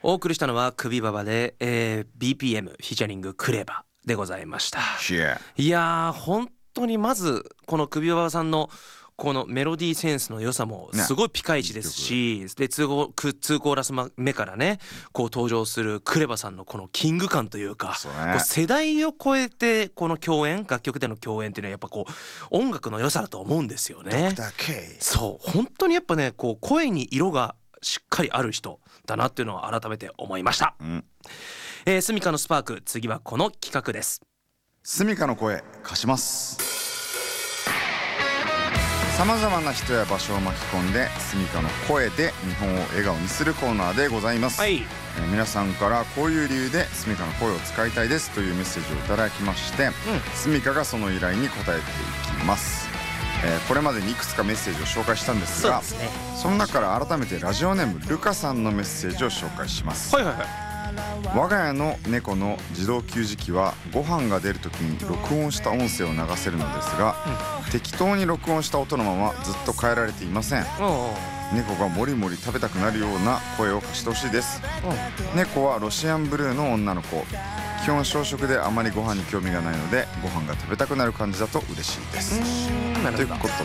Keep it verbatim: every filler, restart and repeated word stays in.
お送りしたのはクビババで、えー、ビーピーエム フィーチャリングクレバでございました。 Yeah. いやー本当にまずこのクビババさんのこのメロディーセンスの良さもすごいピカイチですし、で通コーラス目からねこう登場するクレバさんのこのキング感というか、 そうこねう世代を超えてこの共演楽曲での共演っていうのはやっぱこう音楽の良さだと思うんですよね。 ドクター K。 そう本当にやっぱねこう声に色がしっかりある人だなっていうのを改めて思いました。 うん、 えー、スミカのスパーク、次はこの企画です。 スミカの声貸します。さまざまな人や場所を巻き込んでスミカの声で日本を笑顔にするコーナーでございます、 はい。 えー皆さんからこういう理由でスミカの声を使いたいですというメッセージをいただきまして、スミカがその依頼に応えていきます、えーこれまでにいくつかメッセージを紹介したんですが、 そうですね。 その中から改めてラジオネームルカさんのメッセージを紹介します。 はいはいはい。 我が家の猫の自動給餌器はご飯が出るときに録音した音声を流せるのですが、適当に録音した音のままずっと変えられていません。 おうおう猫がもりもり食べたくなるような声を貸してほしいです。 おう猫はロシアンブルーの女の子、基本小食であまりご飯に興味がないのでご飯が食べたくなる感じだと嬉しいです。 うーんなるほどということ